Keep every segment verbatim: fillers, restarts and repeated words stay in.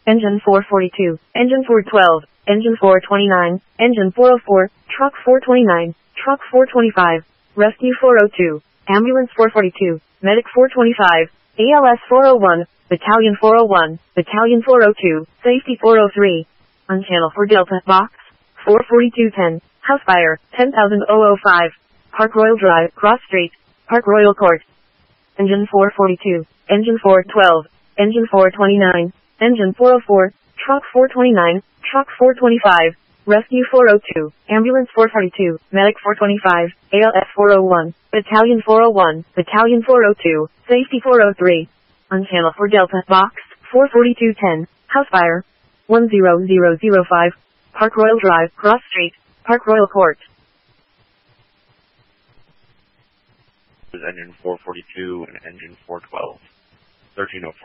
Engine four forty-two, Engine four twelve, Engine four twenty-nine, Engine four oh four, Truck four twenty-nine, Truck four twenty-five, Rescue four oh two, Ambulance four forty-two, Medic four twenty-five, A L S four oh one, Battalion four oh one, Battalion four oh two, Safety four oh three. On channel for Delta, Box four forty-two ten, House Fire, ten thousand five, Park Royal Drive, Cross Street, Park Royal Court. Engine four forty-two, Engine four twelve, Engine four twenty-nine, Engine four oh four, Truck four twenty-nine, Truck four twenty-five, Rescue four oh two, Ambulance four forty-two, Medic four twenty-five, A L S four oh one, Battalion four oh one, Battalion four oh two, Safety four oh three. On channel for Delta, Box four forty-two ten, House Fire, one zero zero zero five, Park Royal Drive, Cross Street, Park Royal Court. Engine four forty-two and Engine four twelve, thirteen oh four.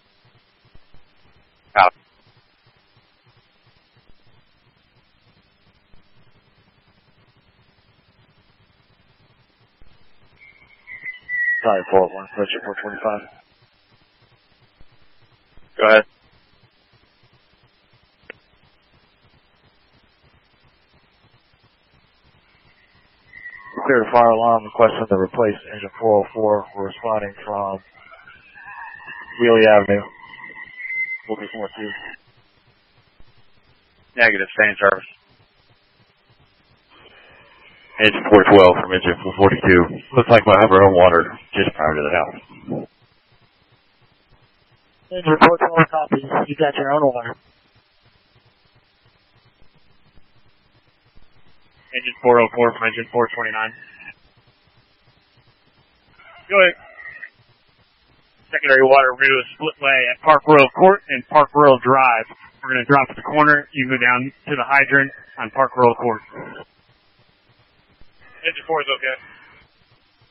Out. Sorry, four oh one, Richard four twenty-five. Go ahead. Clear the fire alarm, requesting to replace engine four oh four. We're responding from Wheelie Avenue. Looking for two. Negative, stay in service. Engine four twelve from engine four forty-two. Looks like we'll have our own water just prior to the house. Engine four twelve copies. You got your own water. Engine four oh four from engine four twenty-nine. Go ahead. Secondary water, we're going to do a split way at Park Royal Court and Park Royal Drive. We're going to drop at the corner. You can go down to the hydrant on Park Royal Court. Engine four is okay.